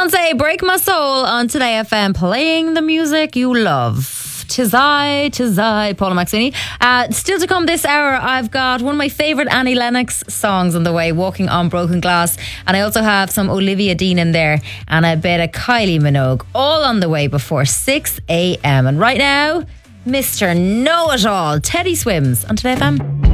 Beyonce, Break My Soul on Today FM, playing the music you love. Tis I, Paula Maxini. Still to come this hour, I've got one of my favourite Annie Lennox songs on the way, Walking on Broken Glass. And I also have some Olivia Dean in there and a bit of Kylie Minogue, all on the way before 6 a.m. And right now, Mr. Know-It-All, Teddy Swims on Today FM.